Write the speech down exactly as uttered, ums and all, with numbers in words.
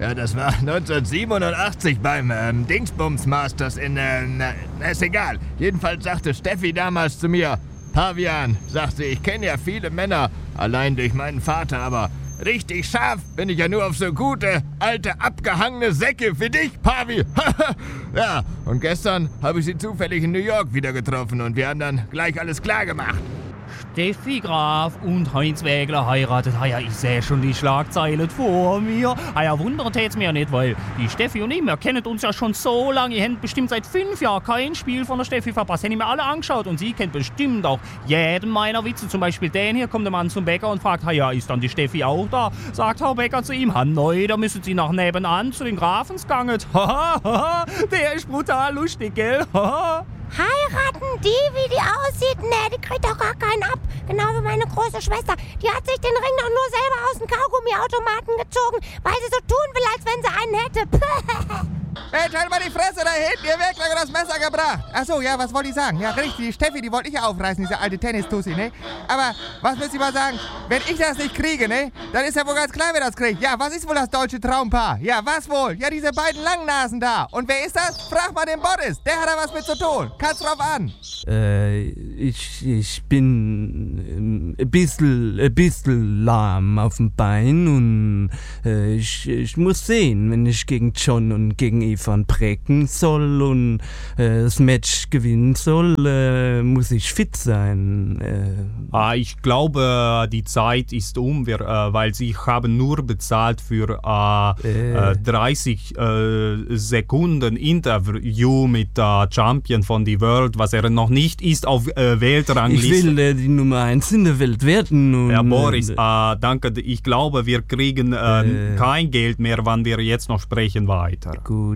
Ja, das war neunzehnhundertsiebenundachtzig beim ähm, Dingsbums Masters in, äh, na, ist egal. Jedenfalls sagte Steffi damals zu mir, Pavian, sagte, ich kenne ja viele Männer, allein durch meinen Vater, aber richtig scharf bin ich ja nur auf so gute, alte, abgehangene Säcke wie dich, Pavi. Ja, und gestern habe ich sie zufällig in New York wieder getroffen und wir haben dann gleich alles klar gemacht. Steffi Graf und Heinz Wägler heiratet. Ah ja, ich sehe schon die Schlagzeilen vor mir. Ah ja, wundert tät's mir ja nicht, weil die Steffi und ich, wir kennen uns ja schon so lange. Ihr habt bestimmt seit fünf Jahren kein Spiel von der Steffi verpasst. Haben mir alle angeschaut und sie kennt bestimmt auch jeden meiner Witze. Zum Beispiel den hier, kommt der Mann zum Bäcker und fragt, ah ja, ist dann die Steffi auch da? Sagt Herr Bäcker zu ihm, ha neu, da müssen Sie nach nebenan zu den Grafens gangen. Haha, haha, der ist brutal lustig, gell? Haha. Heiraten die, wie die aussieht? Nee, die kriegt doch gar keinen ab. Genau wie meine große Schwester. Die hat sich den Ring doch nur selber aus dem Kaugummiautomaten gezogen, weil sie so tun will, als wenn sie einen hätte. Hey, halt mal die Fresse da hinten, ihr Werkler hat das Messer gebracht. Achso, ja, was wollte ich sagen? Ja, richtig, die Steffi, die wollte ich aufreißen, diese alte Tennistussi, ne? Aber, was müsst ihr mal sagen? Wenn ich das nicht kriege, ne? Dann ist ja wohl ganz klar, wer das kriegt. Ja, was ist wohl das deutsche Traumpaar? Ja, was wohl? Ja, diese beiden Langnasen da. Und wer ist das? Frag mal den Boris, der hat da was mit zu tun. Kannst drauf an. Äh, ich, ich bin ein bisschen, ein bisschen lahm auf dem Bein und äh, ich, ich muss sehen, wenn ich gegen John und gegen Evan Brecken soll und äh, das Match gewinnen soll, äh, muss ich fit sein. Äh. Ah, ich glaube, die Zeit ist um, wir, äh, weil sie haben nur bezahlt für äh, äh. Äh, dreißig äh, Sekunden Interview mit der Champion von der World, was er noch nicht ist auf äh, Weltrangliste. Ich will äh, die Nummer eins in der Welt werden. Und, ja, Boris, äh, danke. Ich glaube, wir kriegen äh, äh. kein Geld mehr, wann wir jetzt noch sprechen weiter. Gut.